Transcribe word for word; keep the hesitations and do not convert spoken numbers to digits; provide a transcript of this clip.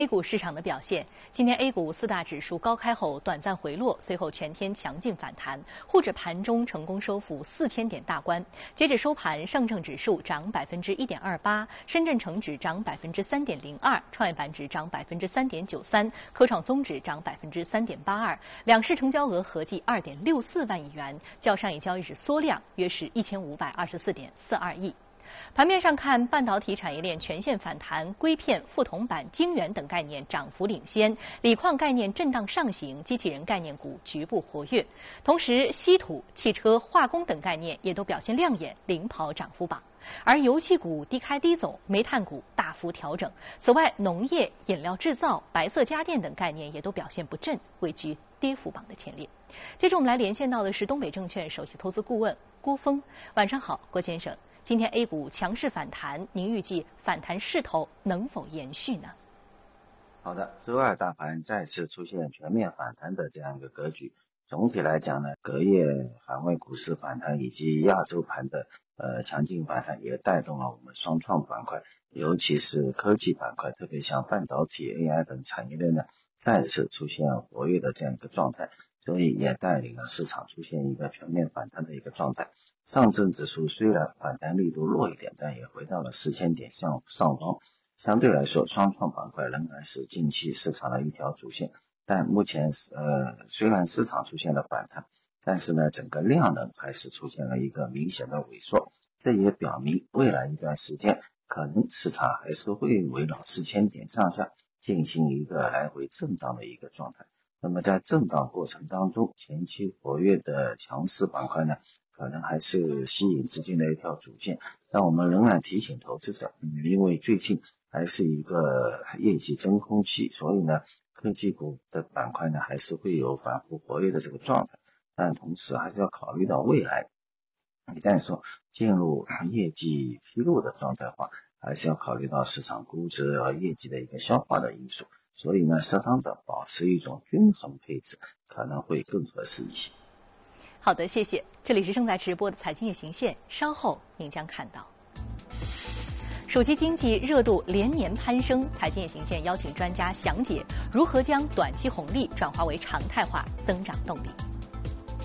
A 股市场的表现，今天 A 股四大指数高开后短暂回落，随后全天强劲反弹，沪指盘中成功收复四千点大关。截止收盘，上证指数涨百分之一点二八，深圳成指涨百分之三点零二，创业板指涨百分之三点九三，科创综指涨百分之三点八二。两市成交额合计二点六四万亿元，较上一交易日缩量约是一千五百二十四点四二亿。盘面上看，半导体产业链全线反弹，硅片、覆铜板、晶圆等概念涨幅领先，锂矿概念震荡上行，机器人概念股局部活跃。同时，稀土、汽车、化工等概念也都表现亮眼，领跑涨幅榜。而油气股低开低走，煤炭股大幅调整。此外，农业、饮料制造、白色家电等概念也都表现不振，位居跌幅榜的前列。接着我们来连线到的是东北证券首席投资顾问郭峰。晚上好，郭先生。今天 A 股强势反弹，您预计反弹势头能否延续呢？ 好的，周二大盘再次出现全面反弹的这样一个格局。总体来讲呢，隔夜海外股市反弹以及亚洲盘的呃强劲反弹，也带动了我们双创板块，尤其是科技板块，特别像半导体、A I 等产业链呢，再次出现活跃的这样一个状态，所以也带领了市场出现一个全面反弹的一个状态。上证指数虽然反弹力度弱一点，但也回到了四千点向上方。相对来说，双创板块仍然是近期市场的一条主线。但目前呃虽然市场出现了反弹，但是呢整个量能还是出现了一个明显的萎缩。这也表明未来一段时间可能市场还是会围绕四千点上下进行一个来回震荡的一个状态。那么在震荡过程当中，前期活跃的强势板块呢，可能还是吸引资金的一条主线，但我们仍然提醒投资者，嗯，因为最近还是一个业绩真空期，所以呢，科技股的板块呢还是会有反复活跃的这个状态，但同时还是要考虑到未来，一旦说进入业绩披露的状态的话，还是要考虑到市场估值和业绩的一个消化的因素，所以呢，适当的保持一种均衡配置可能会更合适一些。 好的，谢谢。这里是正在直播的财经夜行线，稍后您将看到。手机经济热度连年攀升，财经夜行线邀请专家详解如何将短期红利转化为常态化增长动力。